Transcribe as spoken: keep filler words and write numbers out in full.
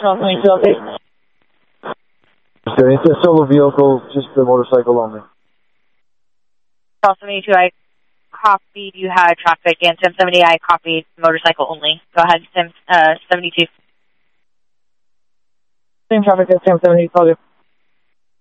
seventy-two, update. Okay, it's a solo vehicle, just the motorcycle only. Call seventy-two, I copied you had traffic, and Sim seventy, I copied motorcycle only. Go ahead, Sim uh, seventy-two. Same traffic as Sim seventy, call you.